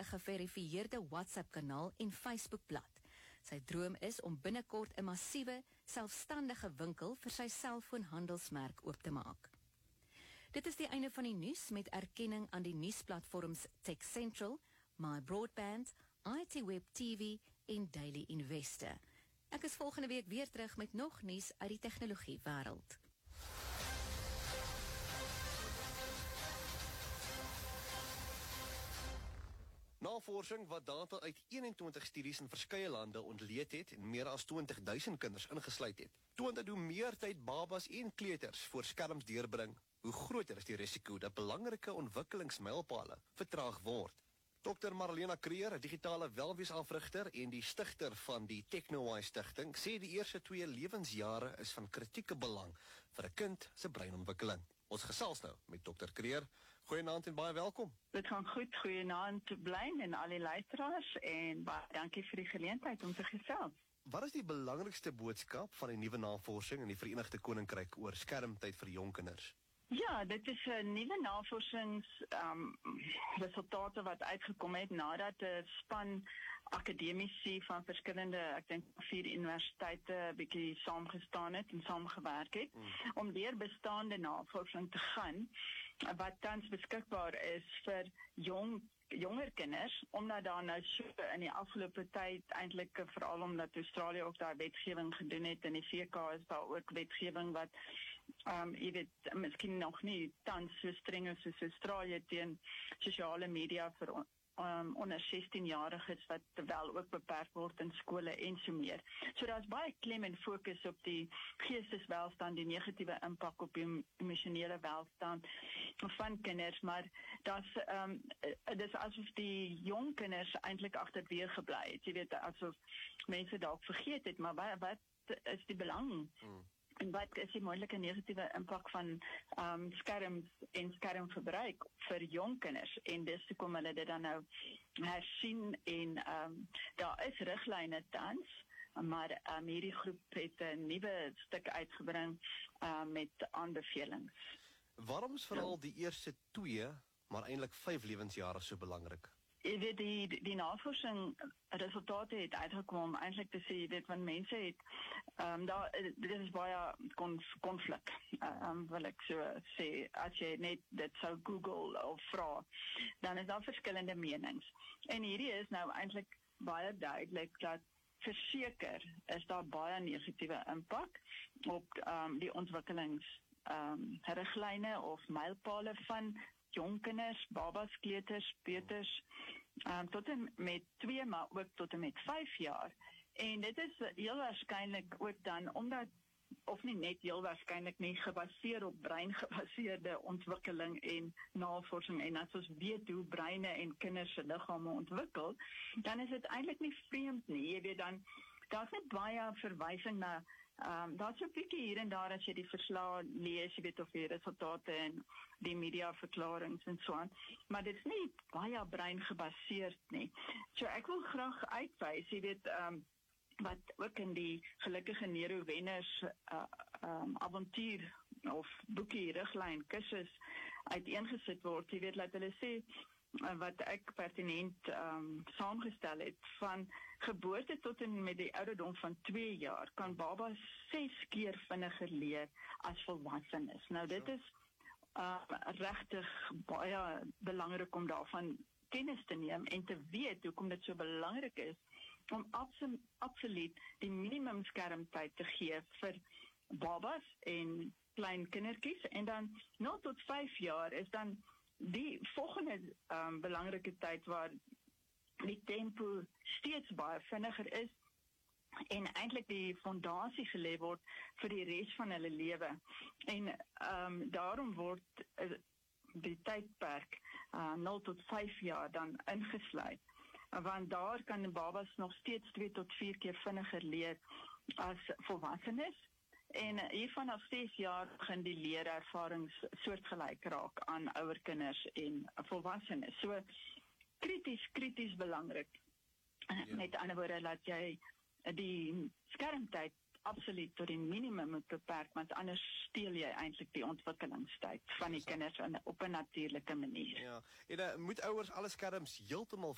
geverifieerde WhatsApp-kanaal en Facebook-blad. Sy droom is om binnekort 'n massiewe, selfstandige winkel vir sy selfoonhandelsmerk oop te maak. Dit is die einde van die nuus met erkenning aan die nuusplatforms Tech Central, My Broadband, IT Web TV en Daily Investor. Ek is volgende week weer terug met nog nuus uit die tegnologie wêreld. Navorsing wat data uit 21 studies in verskeie lande ontleed het en meer as 20.000 kinders ingesluit het, toon dat hoe meer tyd babas en kleuters voor skerms deurbring, hoe groter is die risiko dat belangrike ontwikkelingsmylpale vertraag word. Dr. Marlena Creer, 'n digitale welweesafrigter en die stigter van die TechnoWise Stichting, sê die eerste 2 lewensjare is van kritieke belang vir 'n kind se breinontwikkeling. Ons gesels nou met Dr. Creer. Goeienaand en baie welkom. Dit gaan goed, goeienaand Blyn en al die luisteraars en baie dankie vir die geleentheid om te gesels. Wat is die belangrikste boodskap van die nuwe navorsing in die Verenigde Koninkryk oor skermtyd vir jong kinders? Ja, dit is 'n nuwe navorsingsresultate wat uitgekom het nadat 'n span akademici van verskillende, ek dink 4 universiteite bietjie saamgestaan het en saamgewerk het om deur bestaande navorsing te gaan wat tans beskikbaar is vir jonger kinders, omdat daar nou so in die afgelope tyd eintlik veral omdat Australië ook daar wetgewing gedoen het en die VK is daar ook wetgewing wat jy weet, miskien nog nie tans so streng as Australië teen sosiale media vir onder 16-jariges wat wel ook beperk word in skole en so meer. So daar's baie klem en fokus op die geesteswelstand, die negatiewe impak op die emosionele welstand van kinders, maar dis asof die jong kinders eintlik agterweer gebly het. Jy weet, asof mense dalk vergeet het, maar wat is die belang? En wat is die moontlike negatiewe impak van skerms en skermverbruik vir jong kinders? En dis hoekom hulle dit dan nou hersien en daar is riglyne tans, maar hierdie groep het 'n nuwe stuk uitgebring met aanbevelings. Waarom is veral die eerste 2, maar eintlik 5 lewensjare so belangrik? Jy weet, die navorsing resultate het uitgekom om eintlik te sê, jy weet, want mense het dit is baie konflik, wil ek so sê, as jy net dit sou Google of vra, dan is daar verskillende menings. En hierdie is nou eintlik baie duidelik dat verseker is daar baie negatiewe impak op die ontwikkelingsriglyne of mylpale van jong kinders, babas, kleuters, peuters, tot en met 2, maar ook tot en met 5 jaar. En dit is heel waarskynlik ook dan, omdat, of nie net heel waarskynlik nie, gebaseer op breingebaseerde ontwikkeling en navorsing, en as ons weet hoe breine en kinders se liggame ontwikkel, dan is dit eintlik nie vreemd nie. Jy weet dan, daar's net baie verwysing na daar's 'n bietjie hier en daar as jy die verslae lees, jy weet, of die resultate en die mediaverklaringe en so aan, maar dit is nie baie brein gebaseerd nie. So ek wil graag uitwys, jy weet, wat ook in die gelukkige Nero Wenners avontuur of boekie riglyn kursus uiteengesit word. Jy weet, laat hulle sê wat ek pertinent saamgestel het, van geboorte tot en met die ouderdom van 2 jaar kan babas 6 keer vinniger leer as volwassenes. Nou dit is regtig baie belangrik om daarvan kennis te neem en te weet hoekom dit so belangrik is om absoluut die minimum skermtyd te gee vir babas en klein kindertjies, en dan 0 tot 5 jaar is dan die volgende belangrike tyd waar die tempo steeds baie vinniger is en eintlik die fondasie gelê word vir die res van hulle lewe. En daarom word die tydperk 0 tot 5 jaar dan ingesluit. Want daar kan babas nog steeds 2 tot 4 keer vinniger leer as volwassenes. En hiervan af 6 jaar begin die leerervarings soortgelyk raak aan ouer kinders en volwassenes. So krities belangrik. Ja. Met ander woorde, laat jy die skermtyd absoluut tot die minimum moet beperk, want anders steel jy eintlik die ontwikkelingstyd van die kinders op 'n natuurlike manier. Ja, en moet ouers alle skerms heeltemal